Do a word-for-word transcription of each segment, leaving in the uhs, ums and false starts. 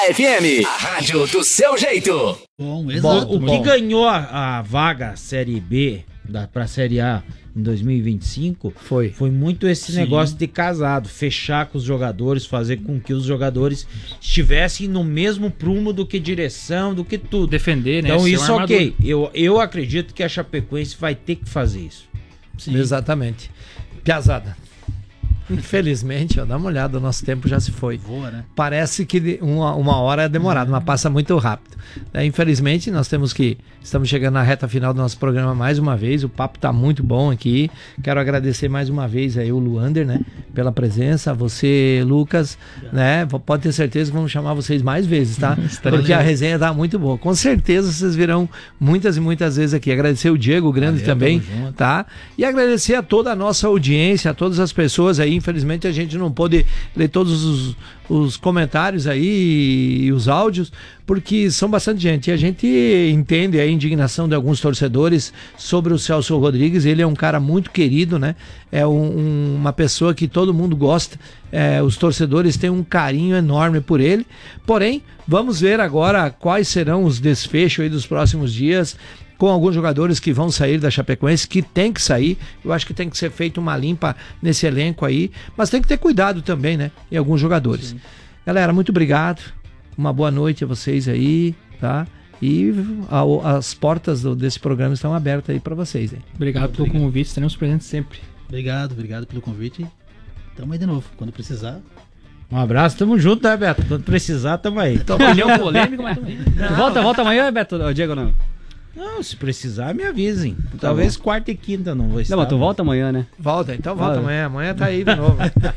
F M, a rádio do seu jeito. Bom, exato. O bom. que ganhou a, a vaga Série B da, pra Série A em dois mil e vinte e cinco foi, foi muito esse Sim. negócio de casado, fechar com os jogadores, fazer com que os jogadores estivessem no mesmo prumo do que direção, do que tudo. Defender, né? Então Ser isso um ok. Eu, eu acredito que a Chapecoense vai ter que fazer isso. Sim. Exatamente. Piazada. Infelizmente, ó, dá uma olhada, o nosso tempo já se foi. Voa, né? Parece que uma, uma hora é demorado, mas passa muito rápido. É, infelizmente, nós temos que... Estamos chegando na reta final do nosso programa mais uma vez. O papo está muito bom aqui. Quero agradecer mais uma vez aí o Luander, né? Pela presença. Você, Lucas, né? Pode ter certeza que vamos chamar vocês mais vezes, tá? Porque a resenha tá muito boa. Com certeza vocês virão muitas e muitas vezes aqui. Agradecer o Diego Grande Valeu, também, tamo junto. tá? E agradecer a toda a nossa audiência, a todas as pessoas aí. Infelizmente a gente não pôde ler todos os, os comentários aí e os áudios, porque são bastante gente. E a gente entende a indignação de alguns torcedores sobre o Celso Rodrigues. Ele é um cara muito querido, né? É um, um, uma pessoa que todo mundo gosta. É, os torcedores têm um carinho enorme por ele. Porém, vamos ver agora quais serão os desfechos aí dos próximos dias, com alguns jogadores que vão sair da Chapecoense, que tem que sair. Eu acho que tem que ser feita uma limpa nesse elenco aí, mas tem que ter cuidado também, né, em alguns jogadores. Sim. Galera, muito obrigado, uma boa noite a vocês aí, tá? E a, as portas do, desse programa estão abertas aí para vocês. Hein? Obrigado pelo obrigado. convite, estaremos presentes sempre. Obrigado, obrigado pelo convite. Tamo aí de novo, quando precisar. Um abraço, tamo junto, né, Beto? Quando precisar, tamo aí. Então, opinião polêmica, mas tamo aí. Tu volta, volta amanhã, Beto, o Diego, não? Não, se precisar, me avisem. Tá Talvez bom. Quarta e quinta não vou estar. Não, mas tu volta amanhã, né? Volta, então volta Valeu. amanhã. Amanhã tá aí de novo.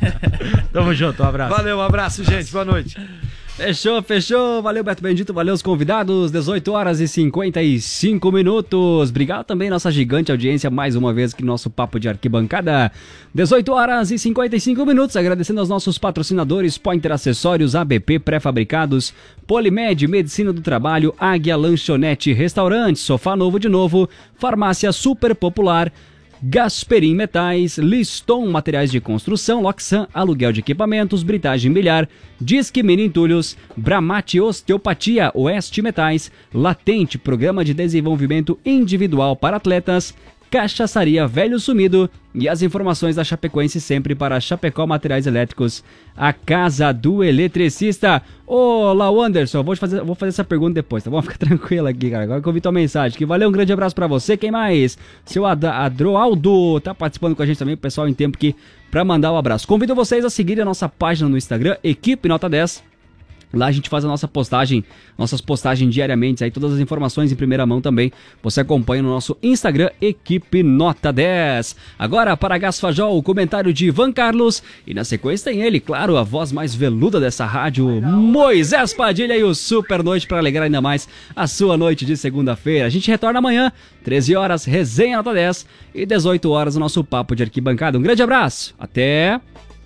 Tamo junto, um abraço. Valeu, um abraço, gente. Boa noite. Fechou, fechou. Valeu, Beto Bendito. Valeu os convidados. dezoito horas e cinquenta e cinco minutos. Obrigado também, nossa gigante audiência, mais uma vez aqui no nosso Papo de Arquibancada. dezoito horas e cinquenta e cinco minutos. Agradecendo aos nossos patrocinadores: Pointer Acessórios, A B P Pré-Fabricados, Polimed, Medicina do Trabalho, Águia Lanchonete Restaurante, Sofá Novo de Novo, Farmácia Super Popular, Gasperim Metais, Liston Materiais de Construção, Loxan Aluguel de Equipamentos, Britagem Bilhar, Disque Mini Entulhos, Bramate Osteopatia, Oeste Metais, Latente Programa de Desenvolvimento Individual para Atletas, Cachaçaria Velho Sumido e as informações da Chapecoense sempre para Chapecó Materiais Elétricos, a casa do eletricista. Olá, Anderson, vou fazer, vou fazer essa pergunta depois, tá bom? Fica tranquilo aqui, cara. Agora que eu vi tua mensagem. Que valeu, um grande abraço pra você. Quem mais? Seu Ad Adroaldo tá participando com a gente também, o pessoal em tempo aqui pra mandar um abraço. Convido vocês a seguirem a nossa página no Instagram, Equipe Nota dez. Lá a gente faz a nossa postagem, nossas postagens diariamente, aí todas as informações em primeira mão também. Você acompanha no nosso Instagram, Equipe Nota dez. Agora, para Gás Fajol, o comentário de Ivan Carlos. E na sequência tem ele, claro, a voz mais veluda dessa rádio, Moisés Padilha, e o Super Noite para alegrar ainda mais a sua noite de segunda-feira. A gente retorna amanhã, treze horas, Resenha Nota dez, e dezoito horas, o nosso Papo de Arquibancada. Um grande abraço, até...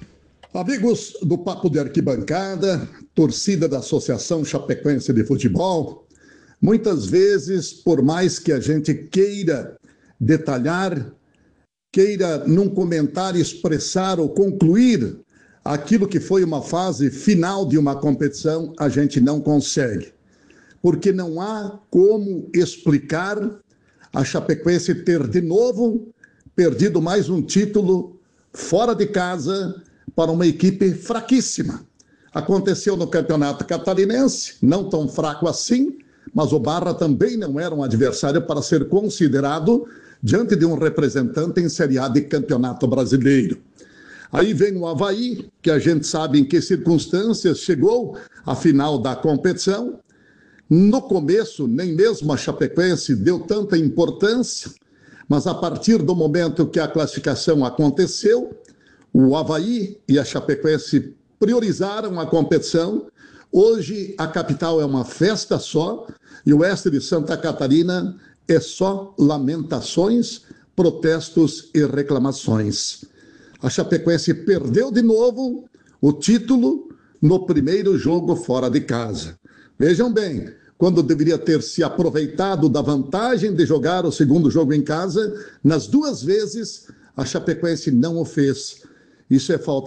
Amigos do Papo de Arquibancada, torcida da Associação Chapecoense de Futebol, muitas vezes, por mais que a gente queira detalhar, queira num comentário expressar ou concluir aquilo que foi uma fase final de uma competição, a gente não consegue. Porque não há como explicar a Chapecoense ter de novo perdido mais um título fora de casa para uma equipe fraquíssima. Aconteceu no Campeonato Catarinense, não tão fraco assim, mas o Barra também não era um adversário para ser considerado diante de um representante em Série A de Campeonato Brasileiro. Aí vem o Avaí, que a gente sabe em que circunstâncias chegou à final da competição. No começo, nem mesmo a Chapecoense deu tanta importância, mas a partir do momento que a classificação aconteceu, o Avaí e a Chapecoense priorizaram a competição. Hoje a capital é uma festa só e o oeste de Santa Catarina é só lamentações, protestos e reclamações. A Chapecoense perdeu de novo o título no primeiro jogo fora de casa. Vejam bem, quando deveria ter se aproveitado da vantagem de jogar o segundo jogo em casa, nas duas vezes a Chapecoense não o fez. Isso é falta